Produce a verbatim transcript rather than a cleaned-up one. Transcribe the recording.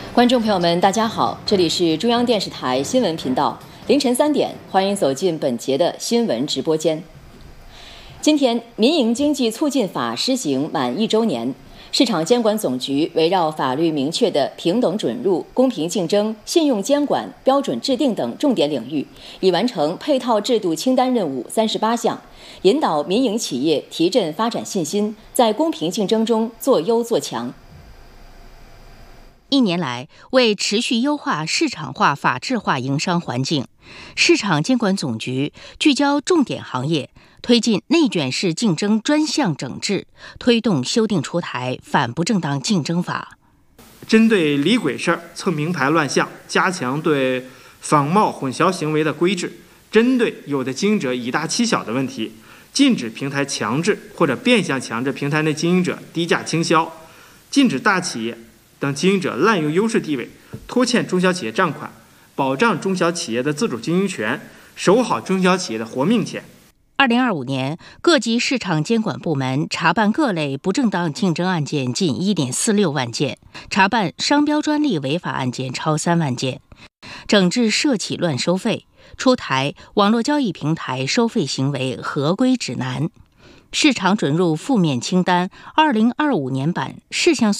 观众朋友们，大家好，这里是中央电视台新闻频道，凌晨三点，欢迎走进本节的新闻直播间。今天，民营经济促进法施行满一周年，市场监管总局围绕法律明确的平等准入、公平竞争、信用监管、标准制定等重点领域，已完成配套制度清单任务三十八项，引导民营企业提振发展信心，在公平竞争中做优做强。 一年来，为持续优化市场化、法治化营商环境，市场监管总局聚焦重点行业，推进内卷式竞争专项整治，推动修订出台反不正当竞争法。 针对李鬼事儿、蹭名牌乱象，加强对仿冒混淆行为的规制；针对有的经营者以大欺小的问题，禁止平台强制或者变相强制平台内经营者低价倾销，禁止大企业等经营者滥用优势地位，拖欠中小企业账款，保障中小企业的自主经营权，守好中小企业的活命线。 二零二五年，各级市场监管部门查办各类不正当竞争案件近一点四六万件，查办商标专利违法案件超三万件，整治涉企乱收费，出台网络交易平台收费行为合规指南，市场准入负面清单二零二五年版事项